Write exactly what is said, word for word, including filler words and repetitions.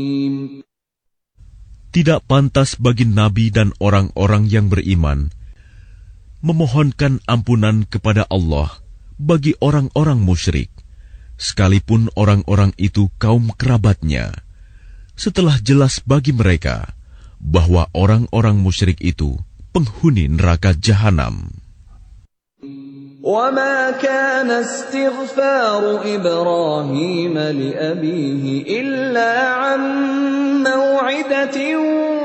Tidak pantas bagi Nabi dan orang-orang yang beriman memohonkan ampunan kepada Allah bagi orang-orang musyrik, sekalipun orang-orang itu kaum kerabatnya, setelah jelas bagi mereka bahwa orang-orang musyrik itu penghuni neraka jahanam. وَمَا كَانَ اسْتِغْفَارُ إِبْرَاهِيمَ لِأَبِيهِ إِلَّا عَن مَّوْعِدَةٍ